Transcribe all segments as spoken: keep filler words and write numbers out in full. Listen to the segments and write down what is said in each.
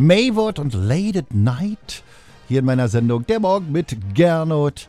Maverick und Late at Night hier in meiner Sendung Der Morgen mit Gernot.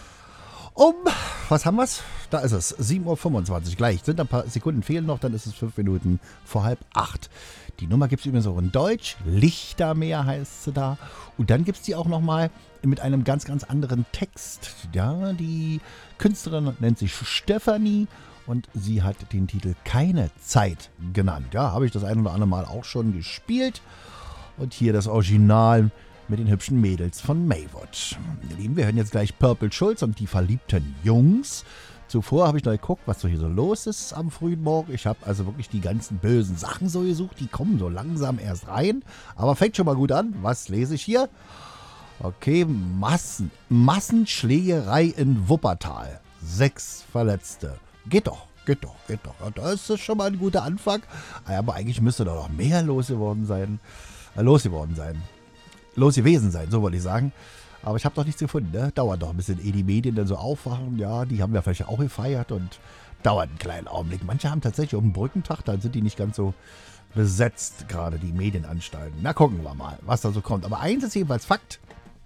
Um, was haben wir's? Da ist es, sieben Uhr fünfundzwanzig. Gleich sind ein paar Sekunden fehlen noch, dann ist es fünf Minuten vor halb acht. Die Nummer gibt es übrigens auch in Deutsch. Lichtermeer heißt sie da. Und dann gibt es die auch nochmal mit einem ganz, ganz anderen Text. Ja, die Künstlerin nennt sich Stefanie und sie hat den Titel Keine Zeit genannt. Ja, habe ich das ein oder andere Mal auch schon gespielt. Und hier das Original mit den hübschen Mädels von Maverick. Ihr Lieben, wir hören jetzt gleich Purple Schulz und die verliebten Jungs. Zuvor habe ich noch geguckt, was so hier so los ist am frühen Morgen. Ich habe also wirklich die ganzen bösen Sachen so gesucht. Die kommen so langsam erst rein. Aber fängt schon mal gut an. Was lese ich hier? Okay, Massen, Massenschlägerei in Wuppertal. Sechs Verletzte. Geht doch, geht doch, geht doch. Da ist das schon mal ein guter Anfang. Aber eigentlich müsste da noch mehr los geworden sein. Äh, los geworden sein. Los gewesen sein, so wollte ich sagen. Aber ich habe doch nichts gefunden, ne? Dauert doch ein bisschen, ehe die Medien dann so aufwachen. Ja, die haben ja vielleicht auch gefeiert und dauert einen kleinen Augenblick. Manche haben tatsächlich um den Brückentag, dann sind die nicht ganz so besetzt, gerade die Medienanstalten. Na, gucken wir mal, was da so kommt. Aber eins ist jedenfalls Fakt.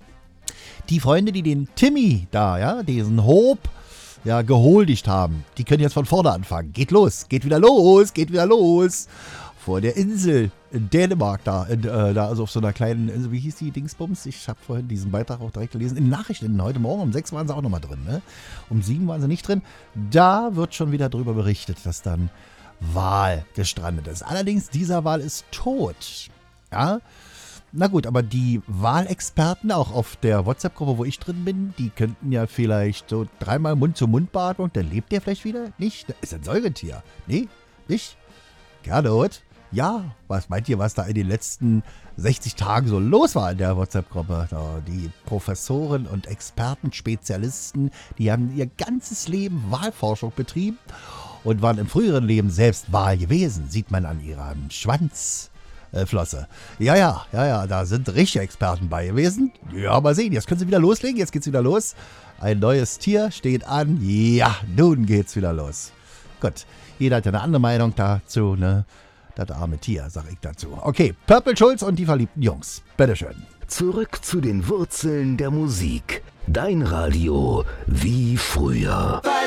Die Freunde, die den Timmy da, ja, diesen Hope, ja, gehuldigt haben, die können jetzt von vorne anfangen. Geht los, geht wieder los, geht wieder los. Vor der Insel in Dänemark da, in, äh, da also auf so einer kleinen Insel, wie hieß die Dingsbums? Ich habe vorhin diesen Beitrag auch direkt gelesen. In den Nachrichten, heute Morgen um sechs waren sie auch nochmal drin, ne? Um sieben waren sie nicht drin. Da wird schon wieder drüber berichtet, dass dann Wal gestrandet ist. Allerdings, dieser Wal ist tot. Ja, na gut, aber die Walexperten auch auf der WhatsApp-Gruppe, wo ich drin bin, die könnten ja vielleicht so dreimal Mund-zu-Mund-Beatmung, dann lebt der vielleicht wieder? Nicht? Das ist ein Säugetier. Nee, nicht? Gernot? Ja, was meint ihr, was da in den letzten sechzig Tagen so los war in der WhatsApp-Gruppe? Die Professoren und Experten, Spezialisten, die haben ihr ganzes Leben Wahlforschung betrieben und waren im früheren Leben selbst Wal gewesen. Sieht man an ihrem Schwanzflosse. Äh, ja, ja, ja, ja, da sind richtige Experten bei gewesen. Ja, mal sehen, jetzt können sie wieder loslegen, jetzt geht's wieder los. Ein neues Tier steht an. Ja, nun geht's wieder los. Gut, jeder hat ja eine andere Meinung dazu, ne? Das arme Tier, sag ich dazu. Okay, Purple Schulz und die verliebten Jungs. Bitteschön. Zurück zu den Wurzeln der Musik. Dein Radio wie früher.